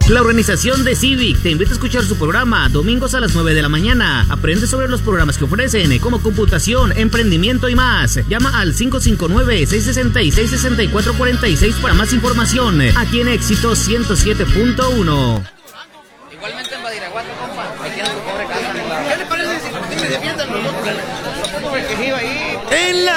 La organización de Civic te invita a escuchar su programa domingos a las 9 de la mañana. Aprende sobre los programas que ofrecen, como computación, emprendimiento y más. Llama al 559-666-6446 para más información. Aquí en Éxito 107.1. Igualmente en Badiraguato, compa. Aquí en su pobre casa. ¿Qué le parece si me defiendan los otros? En la